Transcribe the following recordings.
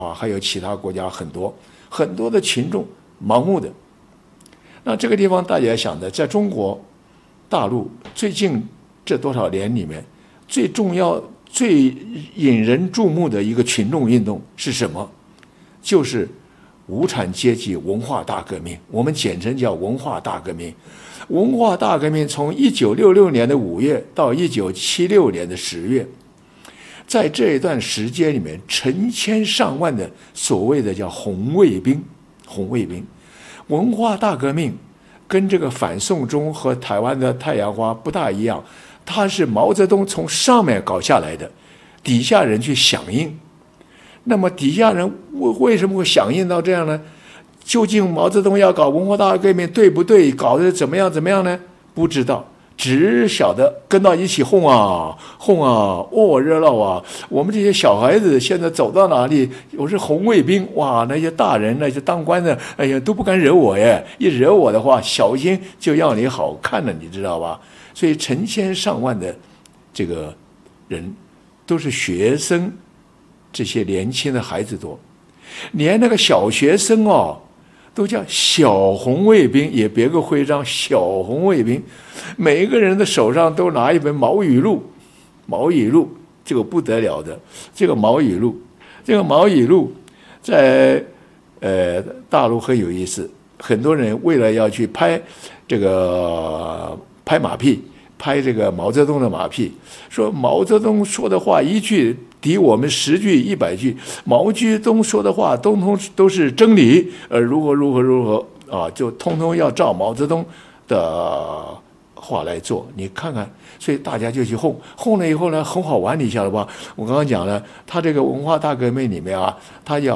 还有其他国家很多很多的群众盲目的。那这个地方大家想的，在中国大陆最近这多少年里面，最重要、最引人注目的一个群众运动是什么？就是无产阶级文化大革命，我们简称叫文化大革命。文化大革命从1966年的5月到1976年的10月，在这一段时间里面，成千上万的所谓的叫红卫兵，文化大革命跟这个反送中和台湾的太阳花不大一样，它是毛泽东从上面搞下来的，底下人去响应。那么底下人为什么会响应到这样呢？究竟毛泽东要搞文化大革命对不对？搞得怎么样呢？不知道，只晓得跟到一起哄啊，热闹啊！我们这些小孩子现在走到哪里，我是红卫兵，哇！那些大人那些当官的，哎呀都不敢惹我耶！一惹我的话，小心就要你好看了，你知道吧？所以成千上万的这个人都是学生，这些年轻的孩子多，连那个小学生都叫小红卫兵，也别个徽章小红卫兵，每一个人的手上都拿一本毛语录，这个不得了的，这个毛语录在大陆很有意思，很多人为了要去拍这个拍马屁，拍这个毛泽东的马屁，说毛泽东说的话一句抵我们10句100句，毛泽东说的话都是真理，如何啊，就通通要照毛泽东的话来做。你看看，所以大家就去哄了以后呢，很好玩，你晓得吧？我刚刚讲了，他这个文化大革命里面啊，他要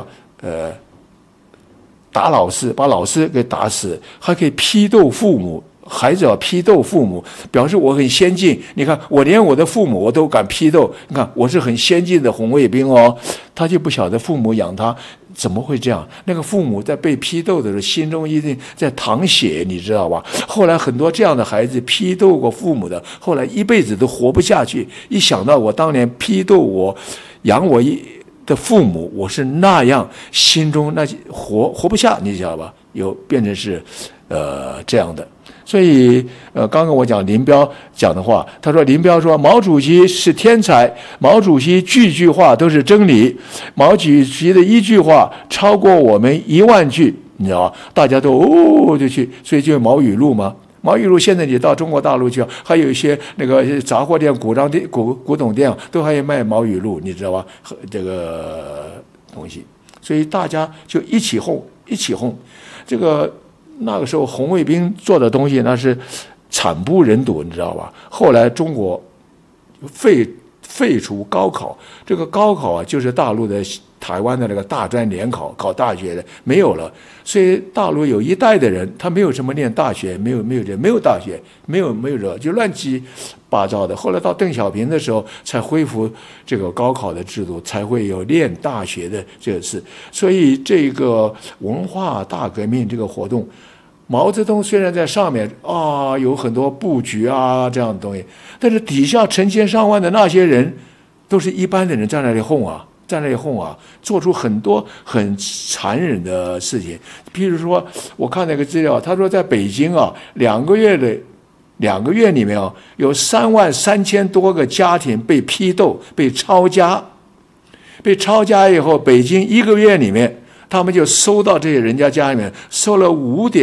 打老师，把老师给打死，还可以批斗父母。孩子要批斗父母，表示我很先进。你看，我连我的父母我都敢批斗。你看，我是很先进的红卫兵哦。他就不晓得父母养他怎么会这样。那个父母在被批斗的时候，心中一定在淌血，你知道吧？后来很多这样的孩子批斗过父母的，后来一辈子都活不下去。一想到我当年批斗我养我的父母，我是那样，心中那活不下，你知道吧？有变成是这样的。所以刚刚我讲林彪讲的话，他说林彪说毛主席是天才，毛主席句句话都是真理，毛主席的一句话超过我们10000句，你知道吧？大家都就去，所以就有毛语录嘛。毛语录现在你到中国大陆去，还有一些那个杂货店、古董店都还有卖毛语录，你知道吧？这个东西，所以大家就一起哄。这个那个时候红卫兵做的东西那是惨不忍睹，你知道吧？后来中国废除高考，这个高考啊，就是大陆的台湾的那个大专联考，考大学的没有了，所以大陆有一代的人，他没有什么念大学，没有大学，没有这，就乱七八糟的。后来到邓小平的时候，才恢复这个高考的制度，才会有念大学的这个事。所以这个文化大革命这个活动，毛泽东虽然在上面啊有很多布局啊这样的东西，但是底下成千上万的那些人，都是一般的人在那里哄啊，做出很多很残忍的事情。譬如说，我看那个资料，他说在北京啊，2个月里面啊，有33000多个家庭被批斗、被抄家以后，北京1个月里面，他们就收到这些人家里面收了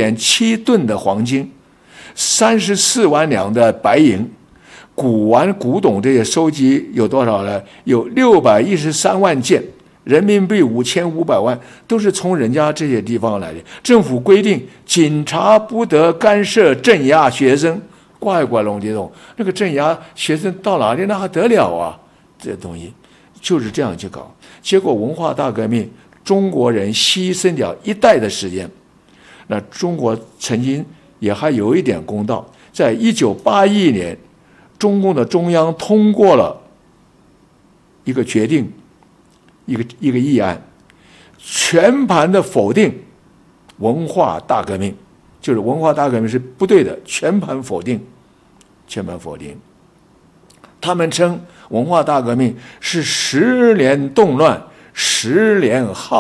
5.7吨的黄金，34万两的白银。古董这些收集有多少呢？有613万件，人民币5500万，都是从人家这些地方来的。政府规定，警察不得干涉镇压学生，怪龙这种，那个镇压学生到哪里那还得了啊？这东西就是这样去搞。结果文化大革命，中国人牺牲掉一代的时间。那中国曾经也还有一点公道，在1981年。中共的中央通过了一个决定，一个议案，全盘的否定文化大革命，就是文化大革命是不对的，全盘否定。他们称文化大革命是10年动乱，10年浩